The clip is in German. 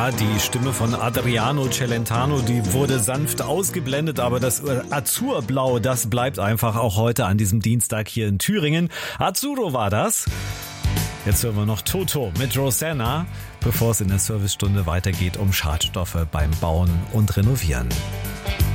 Ja, die Stimme von Adriano Celentano, die wurde sanft ausgeblendet, aber das Azurblau, das bleibt einfach auch heute an diesem Dienstag hier in Thüringen. Azzurro war das. Jetzt hören wir noch Toto mit Rosanna, bevor es in der Servicestunde weitergeht um Schadstoffe beim Bauen und Renovieren.